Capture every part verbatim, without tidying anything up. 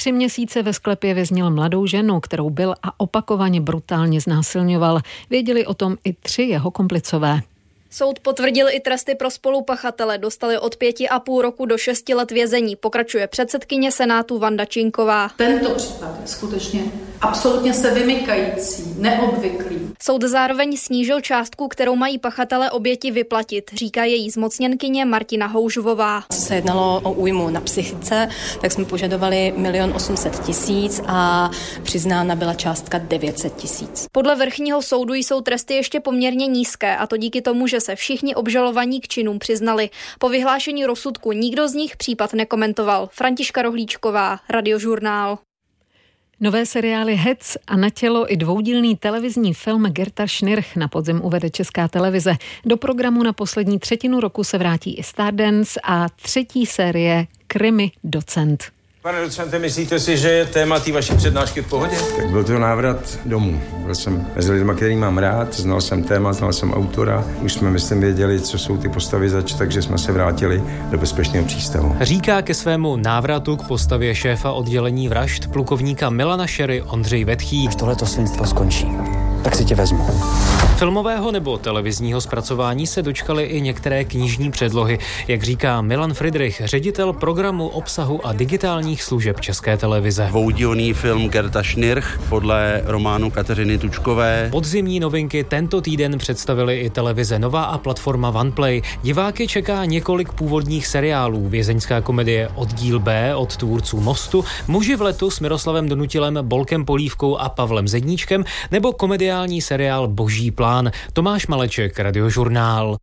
tři měsíce ve sklepě věznil mladou ženu, kterou byl a opakovaně brutálně znásilňoval. Věděli o tom i tři jeho komplicové. Soud potvrdil i tresty pro spolupachatele, dostali od pěti a půl roku do šesti let vězení, pokračuje předsedkyně Senátu Vanda Činková. Tento případ je skutečně absolutně se vymykající, neobvyklý. Soud zároveň snížil částku, kterou mají pachatelé oběti vyplatit, říká její zmocněnkyně Martina Houžvová. Co se jednalo o újmu na psychice, tak jsme požadovali milion osm set tisíc a přiznána byla částka devět set tisíc. Podle vrchního soudu jsou tresty ještě poměrně nízké, a to díky tomu, že se všichni obžalovaní k činům přiznali. Po vyhlášení rozsudku nikdo z nich případ nekomentoval. Františka Rohlíčková, Radiožurnál. Nové seriály Hec a Na tělo i dvoudílný televizní film Gerta Schnirch na podzim uvede Česká televize. Do programu na poslední třetinu roku se vrátí i Stardance a třetí série Krimi Docent. Pane docente, myslíte si, že je téma té vaší přednášky v pohodě? Tak byl to návrat domů. Byl jsem mezi lidmi, který mám rád, znal jsem téma, znal jsem autora. Už jsme, myslím, věděli, co jsou ty postavy zač, takže jsme se vrátili do bezpečného přístavu. Říká ke svému návratu k postavě šéfa oddělení vražd plukovníka Milana Šery Ondřej Vetchý. Až tohleto svinstvo skončí, tak si tě vezmu. Filmového nebo televizního zpracování se dočkaly i některé knižní předlohy, jak říká Milan Friedrich, ředitel programu obsahu a digitálních služeb České televize. Dvoudílný film Gerta Schnirch podle románu Kateřiny Tučkové. Podzimní novinky tento týden představili i televize Nova a platforma OnePlay. Diváky čeká několik původních seriálů. Vězeňská komedie Oddíl B od tvůrců Mostu, Muži v letu s Miroslavem Donutilem, Bolkem Polívkou a Pavlem Zedníčkem nebo komediální seriál Boží plán. Tomáš Maleček, Radiožurnál.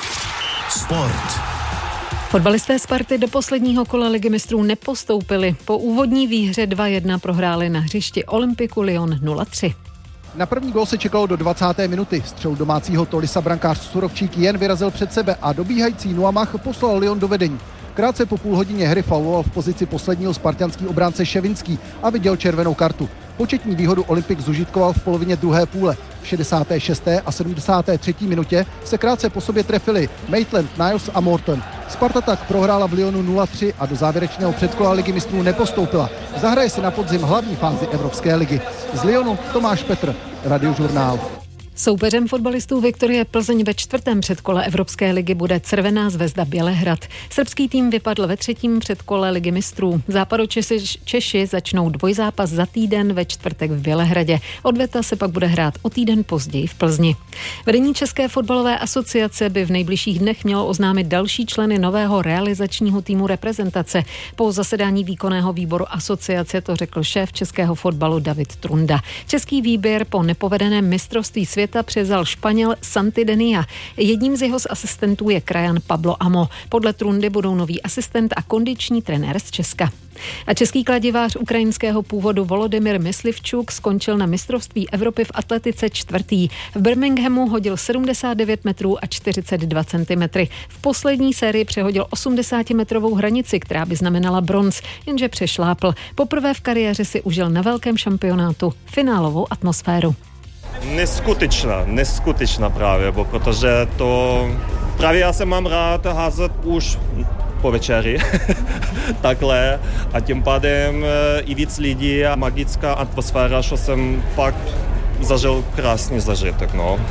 Sport. Fotbalisté Sparty do posledního kola Ligy mistrů nepostoupili. Po úvodní výhře dva jedna prohráli na hřišti Olympiku Lyon nula tři. Na první gól se čekalo do dvacáté minuty. Střel domácího Tolisa brankář Surovčík jen vyrazil před sebe a dobíhající Nuamach poslal Lyon do vedení. Krátce po půl hodině hry fauloval v pozici posledního spartanský obránce Ševinský a viděl červenou kartu. Početní výhodu Olympik zužitkoval v polovině druhé půle. V šedesáté šesté a sedmdesáté třetí minutě se krátce po sobě trefili Maitland, Niles a Morton. Sparta tak prohrála v Lyonu nula tři a do závěrečného předkola Ligy mistrů nepostoupila. Zahraje si na podzim hlavní fázi Evropské ligy. Z Lyonu Tomáš Petr, Radiožurnál. Soupeřem fotbalistů Viktorie Plzeň ve čtvrtém předkole Evropské ligy bude Crvená zvezda Bělehrad. Srbský tým vypadl ve třetím předkole Ligy mistrů. Západočeši Češi začnou dvojzápas za týden ve čtvrtek v Bělehradě. Odveta se pak bude hrát o týden později v Plzni. Vedení České fotbalové asociace by v nejbližších dnech mělo oznámit další členy nového realizačního týmu reprezentace. Po zasedání výkonného výboru asociace to řekl šéf českého fotbalu David Trunda. Český výběr po nepovedeném mistrovství světa převzal Španěl Santi Denia. Jedním z jeho asistentů je krajan Pablo Amo. Podle Trundy budou nový asistent a kondiční trenér z Česka. A český kladivář ukrajinského původu Volodymyr Myslivčuk skončil na mistrovství Evropy v atletice čtvrtý. V Birminghamu hodil sedmdesát devět metrů a čtyřicet dva centimetrů. V poslední sérii přehodil osmdesátimetrovou hranici, která by znamenala bronz, jenže přešlápl. Poprvé v kariéře si užil na velkém šampionátu finálovou atmosféru. Neskutečná, neskutečná právě, bo protože to právě já se mám rád házet už po večeri, takhle a tím pádem i víc lidí a magická atmosféra, že jsem fakt zažil krásný zažitek, no.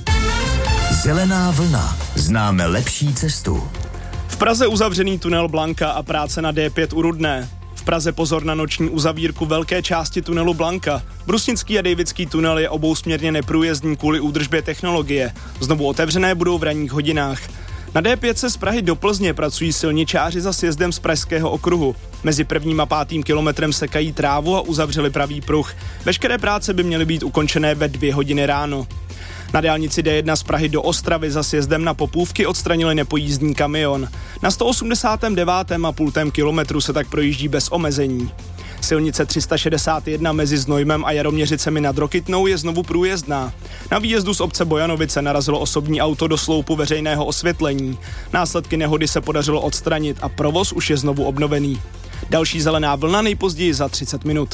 Zelená vlna. Známe lepší cestu. V Praze uzavřený tunel Blanka a práce na D pět u Rudné. V Praze pozor na noční uzavírku velké části tunelu Blanka. Brusnický a Davidský tunel je obousměrně neprůjezdný kvůli údržbě technologie. Znovu otevřené budou v ranních hodinách. Na D pět se z Prahy do Plzně pracují silničáři za sjezdem z Pražského okruhu. Mezi prvním a pátým kilometrem sekají trávu a uzavřeli pravý pruh. Veškeré práce by měly být ukončené ve dvě hodiny ráno. Na dálnici D jedna z Prahy do Ostravy za sjezdem na Popůvky odstranili nepojízdný kamion. Na sto osmdesátém devátém a půltém kilometru se tak projíždí bez omezení. Silnice tři sta šedesát jedna mezi Znojmem a Jaroměřicemi nad Rokytnou je znovu průjezdná. Na výjezdu z obce Bojanovice narazilo osobní auto do sloupu veřejného osvětlení. Následky nehody se podařilo odstranit a provoz už je znovu obnovený. Další zelená vlna nejpozději za třicet minut.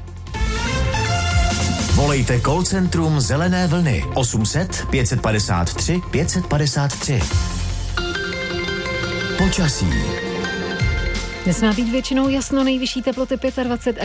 Volejte call centrum Zelené vlny osm set pět set padesát tři pět set padesát tři. Počasí. Dnes má být většinou jasno, nejvyšší teploty dvacet pět až